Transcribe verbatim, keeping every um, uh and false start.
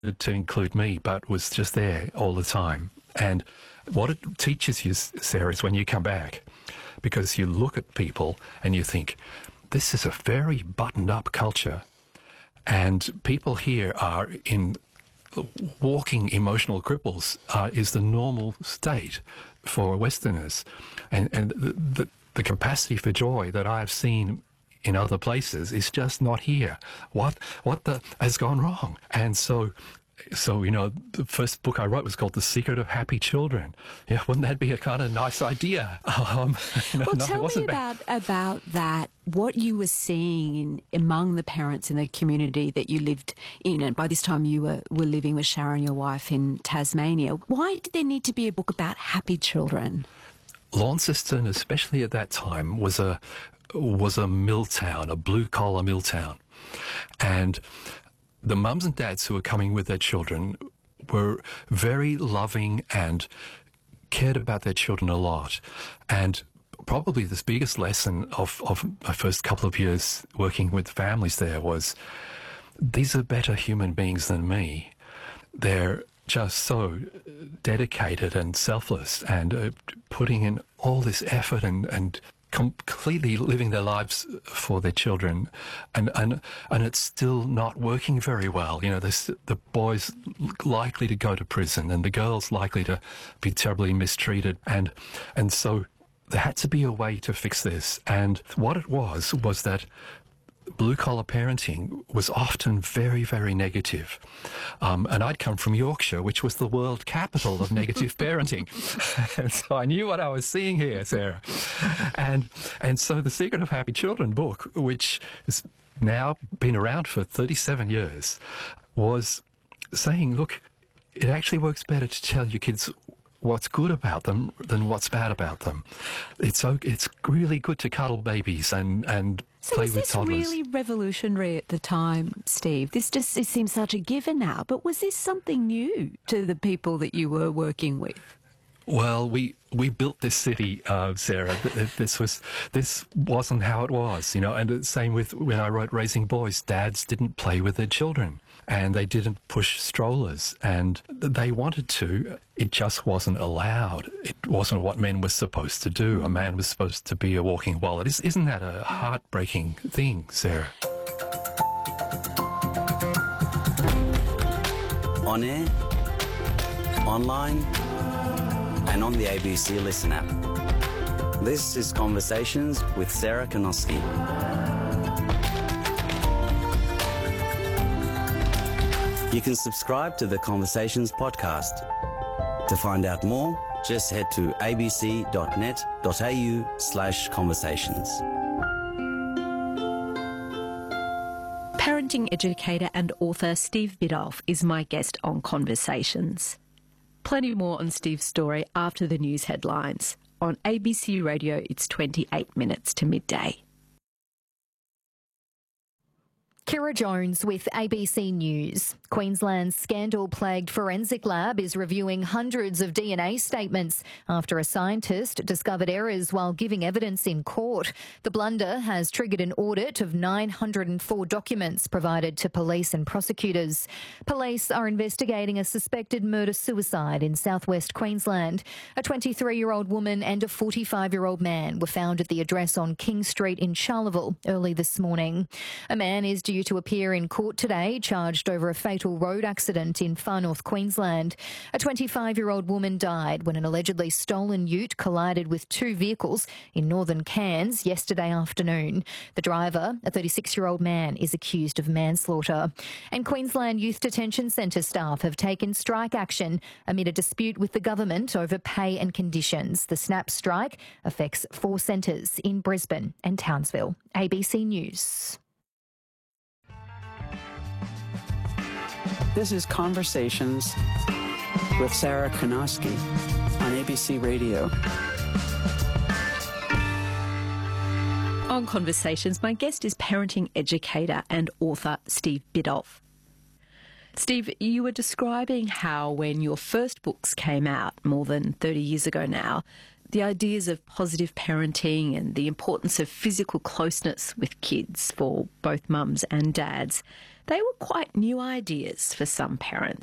to include me, but was just there all the time. And what it teaches you, Sarah, is when you come back, because you look at people and you think, this is a very buttoned-up culture, and people here are in walking emotional cripples uh, is the normal state for Westerners. And, and the, the, the capacity for joy that I've seen in other places is just not here. What what the has gone wrong? And so, so you know, the first book I wrote was called The Secret of Happy Children. Yeah, wouldn't that be a kind of nice idea? Um, you know, well, no, tell me about, about that, what you were seeing in, among the parents in the community that you lived in, and by this time you were, were living with Sharon, your wife, in Tasmania. Why did there need to be a book about happy children? Launceston, especially at that time, was a was a mill town, a blue-collar mill town. And the mums and dads who were coming with their children were very loving and cared about their children a lot. And probably the biggest lesson of, of my first couple of years working with families there was, these are better human beings than me. They're just so dedicated and selfless and uh, putting in all this effort and, and completely living their lives for their children, and and and it's still not working very well. You know, the the boys likely to go to prison, and the girls likely to be terribly mistreated, and and so there had to be a way to fix this. And what it was was that blue-collar parenting was often very, very negative. Um, and I'd come from Yorkshire, which was the world capital of negative parenting. And so I knew what I was seeing here, Sarah. And and so The Secret of Happy Children book, which has now been around for thirty-seven years, was saying, look, it actually works better to tell your kids what's good about them than what's bad about them. It's so, it's really good to cuddle babies and, and so play was with this toddlers. Really revolutionary at the time, Steve? This just it seems such a given now, but was this something new to the people that you were working with? Well, we we built this city, uh, Sarah. This was this wasn't how it was, you know. And the same with when I wrote Raising Boys. Dads didn't play with their children, and they didn't push strollers, and they wanted to. It just wasn't allowed. It wasn't what men were supposed to do. A man was supposed to be a walking wallet. Isn't that a heartbreaking thing, Sarah? On air, online, and on the A B C Listen app. This is Conversations with Sarah Konoski. You can subscribe to the Conversations podcast. To find out more, just head to abc.net.au slash conversations. Parenting educator and author Steve Biddulph is my guest on Conversations. Plenty more on Steve's story after the news headlines. On A B C Radio, it's twenty-eight minutes to midday. Kira Jones with A B C News. Queensland's scandal-plagued forensic lab is reviewing hundreds of D N A statements after a scientist discovered errors while giving evidence in court. The blunder has triggered an audit of nine hundred four documents provided to police and prosecutors. Police are investigating a suspected murder-suicide in southwest Queensland. A twenty-three-year-old woman and a forty-five-year-old man were found at the address on King Street in Charleville early this morning. A man is due to appear in court today, charged over a fatal road accident in far north Queensland. A twenty-five-year-old woman died when an allegedly stolen ute collided with two vehicles in northern Cairns yesterday afternoon. The driver, a thirty-six-year-old man, is accused of manslaughter. And Queensland Youth Detention Centre staff have taken strike action amid a dispute with the government over pay and conditions. The SNAP strike affects four centres in Brisbane and Townsville. A B C News. This is Conversations with Sarah Konoski on A B C Radio. On Conversations, my guest is parenting educator and author Steve Biddulph. Steve, you were describing how when your first books came out more than thirty years ago now, the ideas of positive parenting and the importance of physical closeness with kids for both mums and dads, they were quite new ideas for some parents.